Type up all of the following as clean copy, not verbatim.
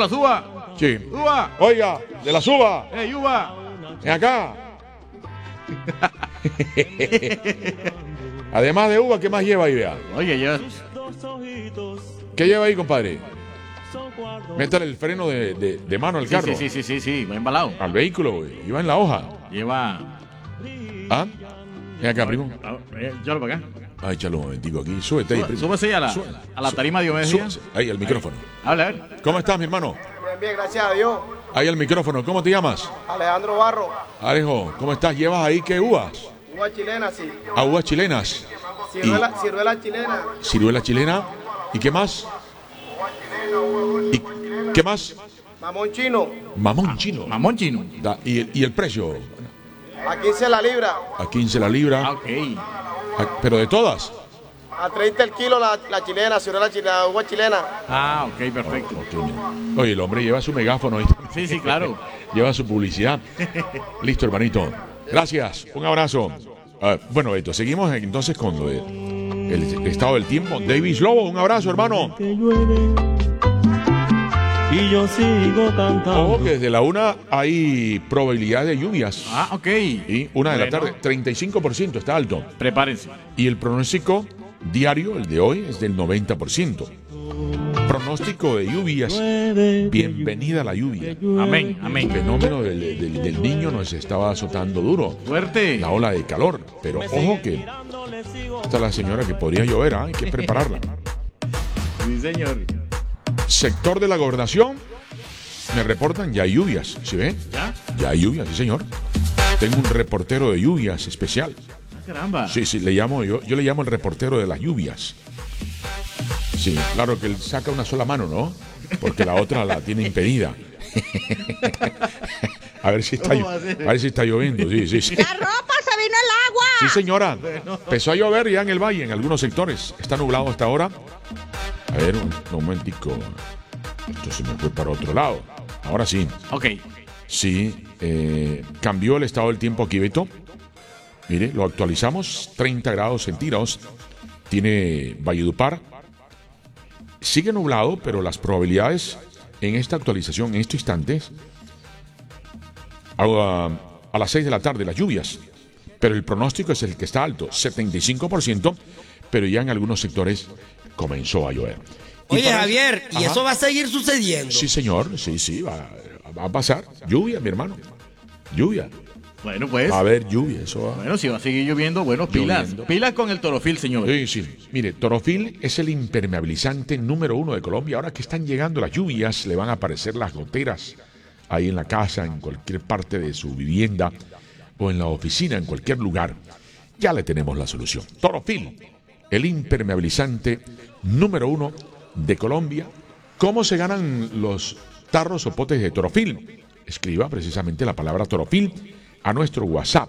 las uvas. Sí. Uva. Oiga, de las uvas. ¡Ey, uva! Ven acá. Además de uva, ¿qué más lleva ahí, vea? Oye, ya. ¿Qué lleva ahí, compadre? Métale el freno de mano al carro. Sí, va embalado. Al vehículo, güey. Iba en la hoja. Lleva. ¿Ah? Ven acá, primo. Llévalo para acá. Ay, échalo un momentico aquí. Súbete ahí, primo. Súbese ahí a la tarima de Diomedes. Ahí, al micrófono. Habla, a ver. ¿Cómo estás, mi hermano? Bien, gracias a Dios. Ahí al micrófono. ¿Cómo te llamas? Alejandro Barro. Alejo, ¿cómo estás? ¿Llevas ahí qué uvas? Uva chilena, sí. A uvas chilenas. Ciruela chilena. Ciruela chilena. ¿Y qué más? ¿Y qué más? Mamón chino. Mamón chino. Mamón chino. ¿Y el precio? A 15 la libra. A 15 la libra. Ok. ¿Pero de todas? A 30 el kilo la chilena, ciruela chilena, uva chilena. Ah, ok, perfecto. Oye, el hombre lleva su megáfono. Sí, claro. Lleva su publicidad. Listo, hermanito. Gracias. Un abrazo. Bueno, Beto, seguimos entonces con lo el estado del tiempo. Davis Lobo, un abrazo, hermano. Y yo sigo cantando. Ojo que desde la 1 hay probabilidad de lluvias. Ah, ok. Y 1 de la tarde, 35% está alto. Prepárense. Y el pronóstico diario, el de hoy, es del 90%. Pronóstico de lluvias. Bienvenida la lluvia. Amén, amén. El fenómeno del niño nos estaba azotando duro. Fuerte. La ola de calor. Pero ojo que está la señora que podría llover, hay que prepararla. Sí, señor. Sector de la gobernación, me reportan, ya hay lluvias, ¿sí ven? ¿Ya? Ya hay lluvias, sí señor. Tengo un reportero de lluvias especial. Caramba. Sí, yo le llamo el reportero de las lluvias. Sí, claro que él saca una sola mano, ¿no? Porque la otra la tiene impedida. A ver si está lloviendo, sí. ¡La ropa se vino el agua! Sí, señora. Empezó a llover ya en el valle, en algunos sectores. Está nublado hasta ahora. A ver, un momentico. Esto se me fue para otro lado. Ahora sí. Ok. Sí, cambió el estado del tiempo aquí, Beto. Mire, lo actualizamos. 30 grados centígrados. Tiene Valledupar. Sigue nublado, pero las probabilidades en esta actualización, en estos instantes, a las 6 de la tarde, las lluvias. Pero el pronóstico es el que está alto, 75%, pero ya en algunos sectores comenzó a llover. Oye, Javier, ¿y eso va a seguir sucediendo? Sí, señor, sí, va a pasar. Lluvia, mi hermano. Lluvia. Bueno, pues. Va a haber lluvia, eso va. Bueno, si va a seguir lloviendo, bueno, pilas. Lloviendo. Pilas con el Torofil, señor. Sí. Mire, Torofil es el impermeabilizante número 1 de Colombia. Ahora que están llegando las lluvias, le van a aparecer las goteras ahí en la casa, en cualquier parte de su vivienda o en la oficina, en cualquier lugar. Ya le tenemos la solución. Torofil, el impermeabilizante número 1 de Colombia. ¿Cómo se ganan los tarros o potes de Torofil? Escriba precisamente la palabra Torofil a nuestro WhatsApp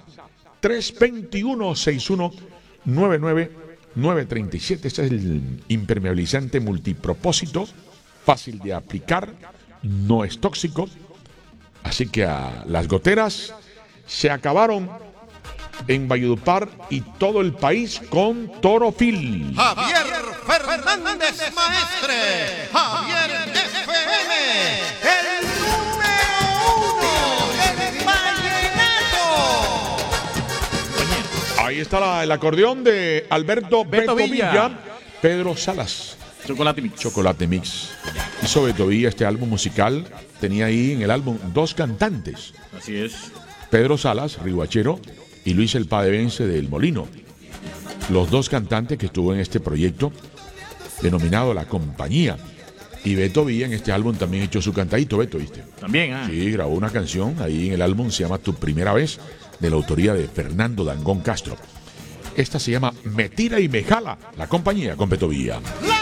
321-6199-937. Este es el impermeabilizante multipropósito, fácil de aplicar, no es tóxico. Así que las goteras se acabaron en Valledupar y todo el país con Torofil. Javier Fernández Maestre, Javier FM, el número 1 del vallenato. Ahí está el acordeón de Alberto Beto Villa, Pedro Salas. Chocolate Mix. Hizo Beto Villa este álbum musical. Tenía ahí en el álbum 2 cantantes. Así es. Pedro Salas, riguachero, y Luis El Padevence del Molino. Los 2 cantantes que estuvo en este proyecto denominado La Compañía. Y Beto Villa en este álbum también echó su cantadito, Beto, ¿viste? También, Sí, grabó una canción ahí en el álbum, se llama Tu Primera Vez, de la autoría de Fernando Dangond Castro. Esta se llama Me Tira y Me Jala, La Compañía con Beto Villa.